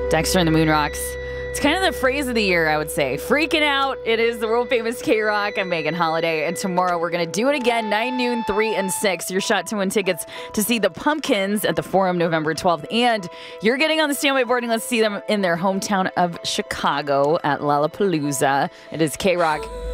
Dexter and the Moon Rocks. It's kind of the phrase of the year, I would say. Freaking out. It is the world famous K-Rock. I'm Megan Holiday. And tomorrow we're going to do it again, 9, noon, 3, and 6. Your shot to win tickets to see the Pumpkins at the Forum November 12th. And you're getting on the standby board and let's see them in their hometown of Chicago at Lollapalooza. It is K-Rock